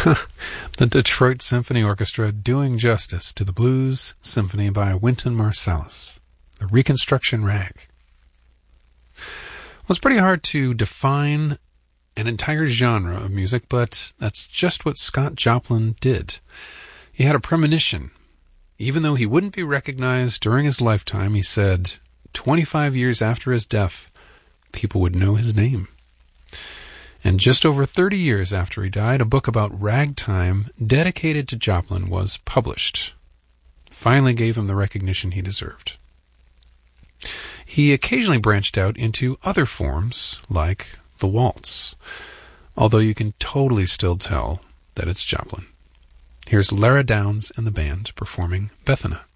The Detroit Symphony Orchestra doing justice to the Blues Symphony by Wynton Marsalis, the Reconstruction Rag. Well, it's pretty hard to define an entire genre of music, but that's just what Scott Joplin did. He had a premonition. Even though he wouldn't be recognized during his lifetime, he said 25 years after his death, people would know his name. And just over 30 years after he died, a book about ragtime dedicated to Joplin was published. Finally gave him the recognition he deserved. He occasionally branched out into other forms, like the waltz, although you can totally still tell that it's Joplin. Here's Lara Downs and the band performing Bethana.